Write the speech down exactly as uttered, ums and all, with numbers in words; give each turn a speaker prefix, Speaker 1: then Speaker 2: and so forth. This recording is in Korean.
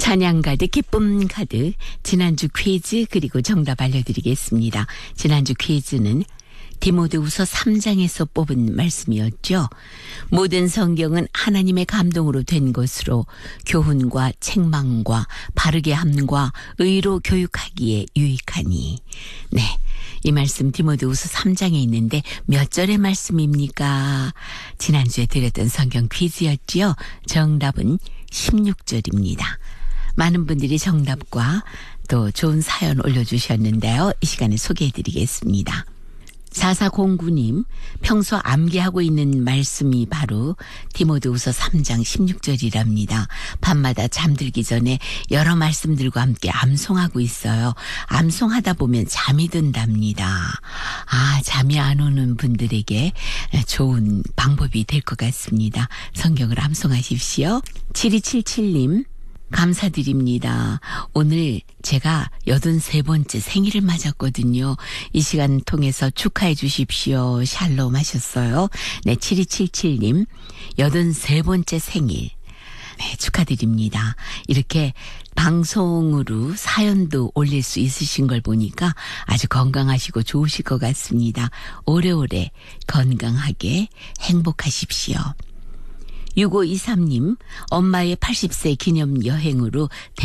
Speaker 1: 찬양 가득 기쁨 가득 지난주 퀴즈 그리고 정답 알려드리겠습니다. 지난주 퀴즈는 디모데후서 삼 장에서 뽑은 말씀이었죠. 모든 성경은 하나님의 감동으로 된 것으로 교훈과 책망과 바르게 함과 의로 교육하기에 유익하니. 네, 이 말씀 디모데후서 삼 장에 있는데 몇 절의 말씀입니까? 지난주에 드렸던 성경 퀴즈였지요. 정답은 십육 절입니다. 많은 분들이 정답과 또 좋은 사연 올려주셨는데요. 이 시간에 소개해드리겠습니다. 사사공구 님, 평소 암기하고 있는 말씀이 바로 디모데후서 삼 장 십육 절이랍니다. 밤마다 잠들기 전에 여러 말씀들과 함께 암송하고 있어요. 암송하다 보면 잠이 든답니다. 아, 잠이 안 오는 분들에게 좋은 방법이 될 것 같습니다. 성경을 암송하십시오. 칠이칠칠 님, 감사드립니다. 오늘 제가 여든세 번째 생일을 맞았거든요. 이 시간 통해서 축하해 주십시오. 샬롬 하셨어요. 네, 칠이칠칠 님, 여든세 번째 생일. 네, 축하드립니다. 이렇게 방송으로 사연도 올릴 수 있으신 걸 보니까 아주 건강하시고 좋으실 것 같습니다. 오래오래 건강하게 행복하십시오. 육오이삼 님, 엄마의 팔십 세 기념 여행으로